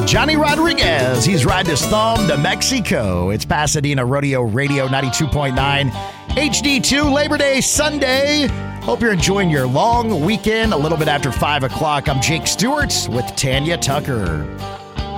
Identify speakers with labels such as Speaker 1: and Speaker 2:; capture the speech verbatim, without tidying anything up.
Speaker 1: Johnny Rodriguez. He's riding his thumb to Mexico. It's Pasadena Rodeo Radio ninety-two point nine H D two Labor Day Sunday. Hope you're enjoying your long weekend. A little bit after five o'clock, I'm Jake Stewart with Tanya Tucker.